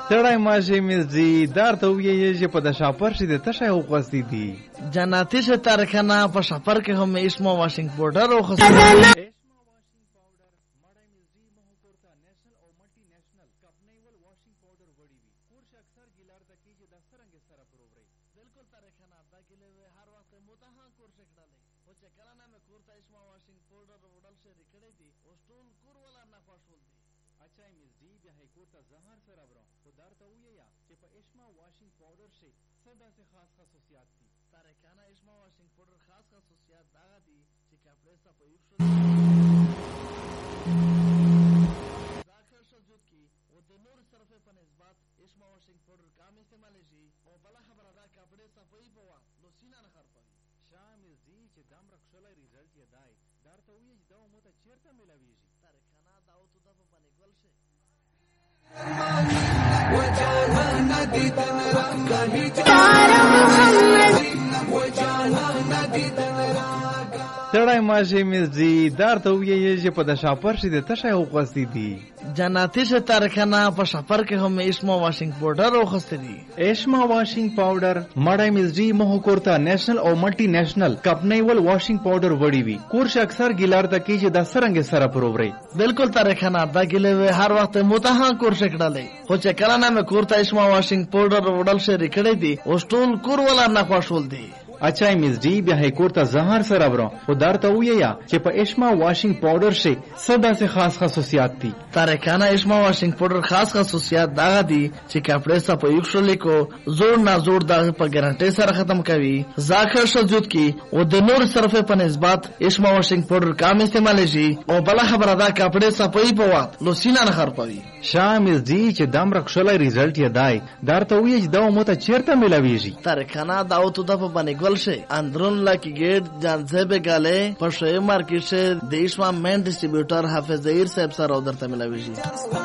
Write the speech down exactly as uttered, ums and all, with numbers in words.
سړی ماشي مزي دار ته ویې چې په د شاپر شي د تشه او قصدي دي جناتی سے تارخانہ په شاپر کې هم اسمه واشنګ پاوډر او خسته سړی ماشي مزي دار ته ویې چې په د شاپر شي د تشه او قصدي دي جناتی سے تارخانہ په شاپر کې هم اسمه واشنګ پاوډر او خسته دي ایشما واشنګ پاوډر مړای مزي مو کوړتا نېشنل او ملټي نېشنل کپنیول واشنګ پاوډر وړي وي کورش اکثر ګیلار ته کې چې د سرنګ سره پرووري بالکل تارخانہ دا ګلې هر وخت متها کورش کړلې خو چې کله نه مې کوړتا اسمه واشنګ پاوډر وړل شي ریکړې دي او ټول کور ولا نه خوشول دي اچھا مزدی بیا هیکور ته زهر سره برو او درته ویا چې په اشما واشنګ پاوډر شي صدا سے خاص خصوصیات دي تارکانه اشما واشنګ پاوډر خاص خصوصیات دا دي چې کپڑے سره په یو شلې کو زور نه زور دا په ګارانټي سره ختم کوي ذاکر شجود کی او د نور صرفه په نسبت اشما واشنګ پاوډر کم استعمال شي او بل خبره دا کپڑے سره په وخت لو سینا نه خر پوي شامل دي چې دم رخصلې ریزلټ یې دای درته وی چې دا مو ته چیرته ملاويږي تارکانه دا او ته د په باندې ګل شي اندرون لاکی گیٹ جانزیب گاله پر شوی مارکیٹ سے دیش میں مین ڈسٹریبیوٹر حافظ ظہیر صاحب سر ادھر تملا ویجی